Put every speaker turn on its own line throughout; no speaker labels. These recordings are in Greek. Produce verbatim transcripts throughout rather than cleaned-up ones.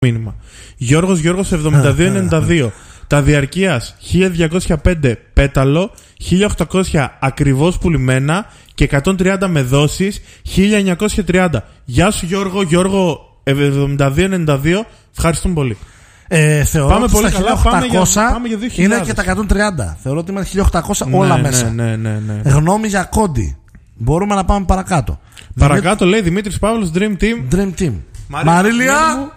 μήνυμα. Γιώργος Γιώργος εβδομήντα δύο ενενήντα δύο. Τα διαρκείας χίλια διακόσια πέντε πέταλο, χίλια οκτακόσια ακριβώς πουλημένα και εκατόν τριάντα με δόσεις, χίλια εννιακόσια τριάντα. Γεια σου Γιώργο, Γιώργο εβδομήντα δύο ενενήντα δύο. Ευχαριστούμε πολύ.
Ε, θεωρώ
πάμε
ότι
πολύ
στα
καλά,
χίλια οκτακόσια
πάμε για, πάμε για
είναι και τα εκατόν τριάντα. Θεωρώ ότι είναι χίλια οκτακόσια ναι, όλα
ναι,
μέσα.
Ναι, ναι, ναι, ναι.
Γνώμη για κόντι. Μπορούμε να πάμε παρακάτω.
Παρακάτω
Δημήτρη...
λέει Δημήτρης Παύλος, Dream Team.
Dream Team.
Μαρίλια.
Μαρίλια.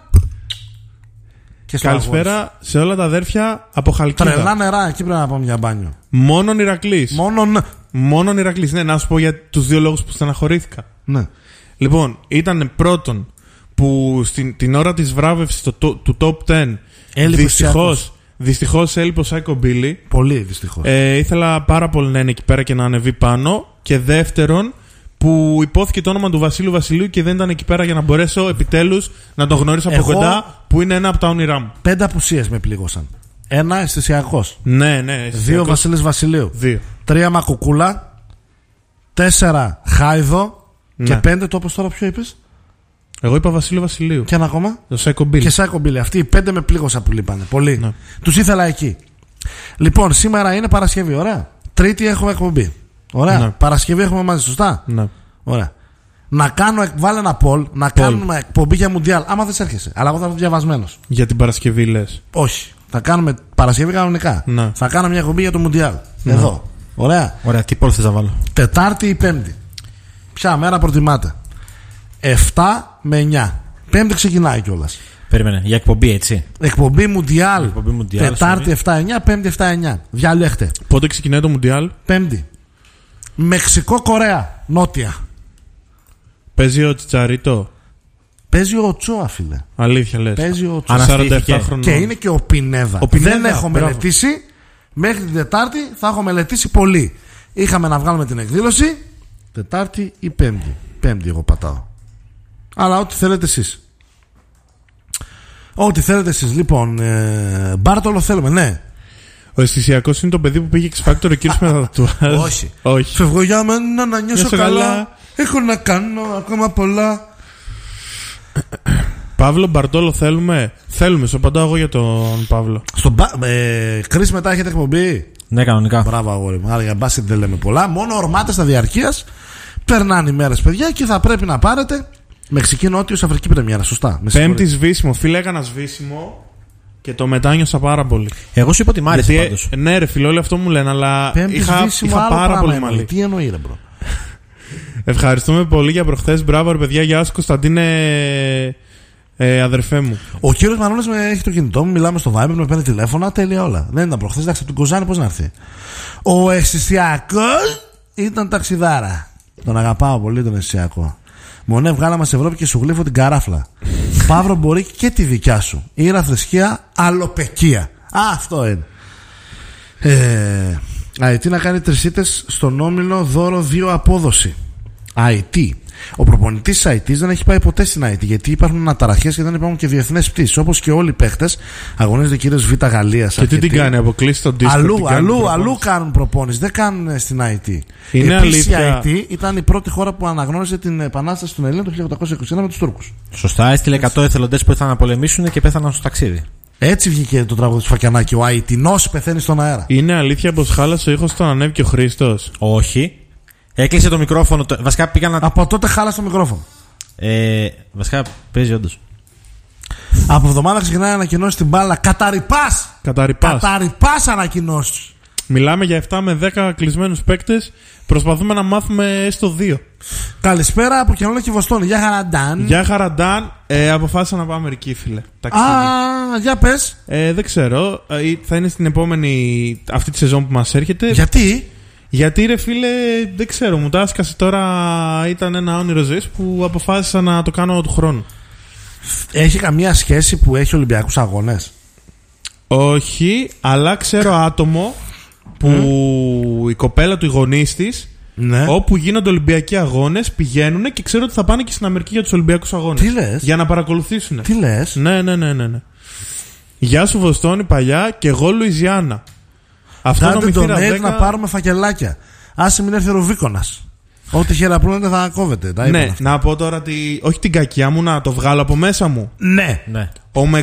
Καλησπέρα σε όλα τα αδέρφια από Χαλκίδα.
Τρελά νερά, εκεί πρέπει να πάμε για μπάνιο.
Μόνον Ηρακλής.
Μόνον.
Μόνον Ηρακλής. Ναι, να σου πω για τους δύο λόγους που στεναχωρήθηκα.
Ναι.
Λοιπόν, ήταν πρώτον που στην, την ώρα της βράβευσης το, το, του Top δέκα δυστυχώς, δυστυχώς έλειπε ο Psycho Billy.
Πολύ δυστυχώς.
Ε, ήθελα πάρα πολύ να είναι εκεί πέρα και να ανεβεί πάνω. Και δεύτερον, που υπόθηκε το όνομα του Βασίλου Βασιλείου και δεν ήταν εκεί πέρα για να μπορέσω επιτέλους να τον γνωρίσω από
Εγώ...
κοντά, που είναι ένα από τα όνειρά μου.
Πέντε απουσίες με πλήγωσαν. Ένα αισθησιακός.
Ναι, ναι. Αισθησιακός.
Δύο Βασίλης Βασιλείου.
Δύο.
Τρία Μακουκούλα. Τέσσερα Χάιδο.
Ναι.
Και πέντε το όπως τώρα ποιο είπες?
Εγώ είπα Βασίλειο Βασιλείου.
Και ένα ακόμα.
Το Psycho Billy.
Και Psycho Billy. Αυτοί οι πέντε με πλήγωσαν που λείπανε. Πολύ.
Ναι.
Τους ήθελα εκεί. Λοιπόν, σήμερα είναι Παρασκευή, ωραία. Τρίτη έχουμε εκπομπή. Ωραία. Ναι. Παρασκευή έχουμε μαζί, σωστά.
Ναι.
Ωραία. Να κάνω, βάλε ένα poll, να poll. κάνουμε εκπομπή για Μουντιάλ. Άμα δεν σε έρχεσαι. Αλλά εγώ θα είμαι διαβασμένος.
Για την Παρασκευή λες?
Όχι. Θα κάνουμε Παρασκευή κανονικά.
Ναι.
Θα κάνω μια εκπομπή για το Μουντιάλ. Ναι. Εδώ. Ωραία.
Ωραία. Τι poll θες να βάλω?
Τετάρτη ή Πέμπτη? Ποια μέρα προτιμάτε? εφτά με εννιά. Πέμπτη ξεκινάει κιόλας.
Περίμενε, για εκπομπή έτσι.
Εκπομπή Μουντιάλ.
Μουντιάλ
Τετάρτη εφτά εννιά, Πέμπτη εφτά εννιά. Διαλέχτε.
Πότε ξεκινάει το Μουντιάλ?
Πέμπτη. Μεξικό-Κορέα. Νότια.
Παίζει ο Τσιτσαρίτο.
Παίζει ο Τσόα, φίλε.
Αλήθεια λες?
Παίζει ο Τσόα.
σαράντα επτά χρονών.
Και είναι και ο Πινέδα.
Ο Πινέδα.
Δεν έχω
μπράβο.
μελετήσει. Μέχρι την Τετάρτη θα έχω μελετήσει πολύ. Είχαμε να βγάλουμε την εκδήλωση Τετάρτη ή Πέμπτη. Πέμπτη εγώ πατάω. Αλλά ό,τι θέλετε εσείς. Ό,τι θέλετε εσείς. Λοιπόν, ε, Μπάρτολο θέλουμε, ναι.
Ο αισθησιακός είναι το παιδί που πήγε X Factor ο κύριος με τα τατουάζ.
Όχι.
Όχι.
Φεύγω για μένα να νιώσω
Νιώσω
καλά.
καλά.
Έχω να κάνω ακόμα πολλά.
Παύλο Μπαρτόλο θέλουμε. Θέλουμε, σου απαντάω εγώ για τον Παύλο.
Στον ε, Κρίς μετά έχετε εκπομπή?
Ναι, κανονικά.
Μπράβο αγόρι μου. Άρα για μπάσκετ δεν λέμε πολλά. Μόνο ορμάτες στα διαρκείας. Περνάνε οι μέρες παιδιά και θα πρέπει να πάρετε Μεξική Νότιος Αφρική πρεμιέρα. Σωστά.
Πέμπτη σβήσιμο. Φίλε, έκανα σβήσιμο και το μετάνιωσα πάρα πολύ.
Εγώ σου είπα ότι μ' άρεσε
Γιατί,
πάντως.
Ναι, ρε φίλε, όλοι αυτό μου λένε, αλλά
Πέμπτη
είχα,
σβήσιμο,
είχα
άλλο
πάρα πολύ
εννοεί.
μαλλί.
Τι εννοεί, ρε μπρο?
Ευχαριστούμε πολύ για προχθές. Μπράβο, ρε παιδιά. Γεια σου, Κωνσταντίνε, ε, αδερφέ μου.
Ο κύριος Μανώλης με έχει το κινητό μου, μιλάμε στο Viber, με παίρνει τηλέφωνα, τέλεια όλα. Δεν ήταν προχθές, εντάξει, από την Κοζάνη πώς να έρθει. Ο αισθησιακός ήταν ταξιδάρα. Τον αγαπάω πολύ τον αισθησιακό. Μονέ, βγάλαμε σε Ευρώπη και σου γλύφω την καράφλα. Παύρο, μπορεί και τη δικιά σου. Ήρα, θρησκεία, αλλοπεκία. Α, αυτό είναι. Ε, άι τι να κάνει τρεις ήττες στον όμιλο, δώρο δύο απόδοση. άι τι. Ο προπονητής της άι τι δεν έχει πάει ποτέ στην άι τι γιατί υπάρχουν αναταραχές και δεν υπάρχουν και διεθνές πτήσεις. Όπως και όλοι οι παίχτες αγωνίζονται κυρίως Β' Γαλλίας.
Και τι την κάνει, αποκλείσει τον Discord?
Αλλού, αλλού, αλλού κάνουν προπόνηση. Δεν κάνουν στην άι τι.
Είναι
Επίσης η
αλήθεια.
άι τι ήταν η πρώτη χώρα που αναγνώρισε την επανάσταση των Ελλήνων το χίλια οκτακόσια είκοσι ένα με τους Τούρκους.
Σωστά, έστειλε εκατό εθελοντές που ήρθαν να πολεμήσουν και πέθαναν στο ταξίδι.
Έτσι βγήκε το τραγούδι του Φακιανάκη. Ο άι τι νόση πεθαίνει στον αέρα.
Είναι αλήθεια πως χάλασε ο ήχος όταν ανέβηκε ο Χρήστος?
Όχι. Έκλεισε το μικρόφωνο. Το... Βασικά πήγα να.
Από τότε χάλασε το μικρόφωνο.
Ε, βασικά παίζει όντως.
Από εβδομάδα ξεκινάει να ανακοινώσει την μπάλα. Καταρρυπάς!
Καταρρυπάς.
Καταρρυπάς ανακοινώσεις.
Μιλάμε για επτά με δέκα κλεισμένους παίκτες. Προσπαθούμε να μάθουμε έστω δύο.
Καλησπέρα από Κενόλα και Βοστόνη. Γεια χαραντάν.
Γεια χαραντάν. Ε, αποφάσισα να πάω Αμερική, φίλε. Ταξίδι.
Α, για πες.
Ε, δεν ξέρω. Ε, θα είναι στην επόμενη αυτή τη σεζόν που μας έρχεται.
Γιατί?
Γιατί ρε φίλε, δεν ξέρω. Μου τα άσκασε τώρα. Ήταν ένα όνειρο ζωής που αποφάσισα να το κάνω του χρόνου.
Έχει καμία σχέση που έχει Ολυμπιακούς αγώνες?
Όχι, αλλά ξέρω άτομο που mm. η κοπέλα του, οι γονείς της,
ναι.
όπου γίνονται Ολυμπιακοί αγώνες, πηγαίνουν και ξέρω ότι θα πάνε και στην Αμερική για τους Ολυμπιακούς αγώνες.
Τι λες?
Για να παρακολουθήσουν.
Τι λες?
Ναι, ναι, ναι, ναι, ναι. Γεια σου Βοστόνη παλιά και εγώ Λουιζιάννα. Αυτό
Κάντε
νομιθήρα
donate
δέκα...
να πάρουμε φακελάκια. Άσε μην έρθει ο Ρουβίκονας. Ό,τι χεραπλώνεται θα κόβεται. Τα είπα
Ναι,
αυτά.
να πω τώρα τη... όχι την κακιά μου, να το βγάλω από μέσα μου.
Ναι.
Ναι.
Ο